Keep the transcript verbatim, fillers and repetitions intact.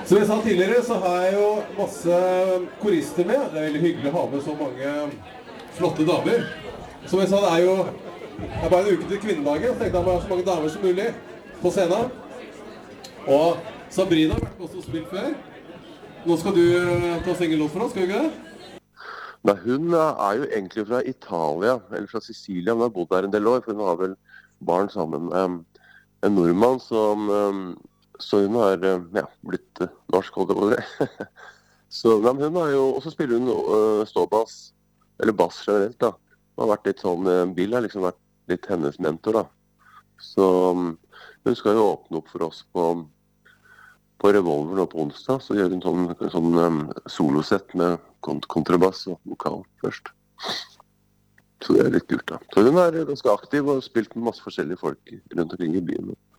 Som jeg sa tidligere, så har jeg jo masse korister med. Det er veldig hyggelig å ha med så mange flotte damer. Som jeg sa, det er jo det er bare en uke til kvinnedagen, så tenkte jeg meg så mange damer som mulig på scenen. Og Sabrina har vært med oss og spilt før. Nå skal du ta singelåt for oss, skal du ikke det? Nei, hun er jo egentlig fra Italia, eller fra Sicilia. Hun har bodd der en del år, for hun har vel barn sammen med en nordmann som, så hun har ja, blitt norsk, holdt jeg på det. Så ja, hun har jo, og så spiller hun uh, ståbass, eller bass generelt da. Hun har vært litt sånn, Bill har liksom vært litt hennes mentor da. Så um, hun skal jo åpne opp for oss på på Revolver nå på onsdag, så gjør hun sånn, sånn um, solosett med kont kontrabass og vokal først. Så det er litt kult da. Så hun er ganske aktiv og har spilt med masse forskjellige folk rundt omkring i byen.